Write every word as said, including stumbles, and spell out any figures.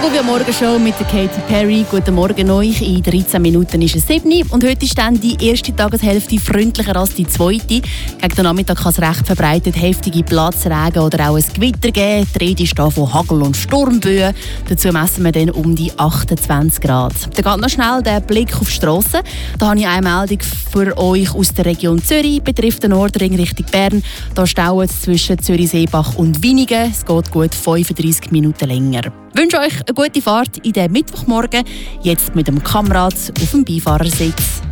Guten Morgen Show mit der Katy Perry. Guten Morgen euch. In dreizehn Minuten ist es sieben und heute ist dann die erste Tageshälfte freundlicher als die zweite. Gegen den Nachmittag kann es recht verbreitet heftige Platzregen oder auch ein Gewitter geben. Die Rede ist hier von Hagel- und Sturmböen. Dazu messen wir dann um die achtundzwanzig Grad. Dann geht noch schnell der Blick auf die Strassen. Da habe ich eine Meldung für euch aus der Region Zürich. Betrifft den Nordring Richtung Bern. Da staut es zwischen Zürich-Seebach und Winigen. Es geht gut fünfunddreissig Minuten länger. Ich wünsche euch eine gute Fahrt in den Mittwochmorgen. Jetzt mit dem Kamerad auf dem Beifahrersitz.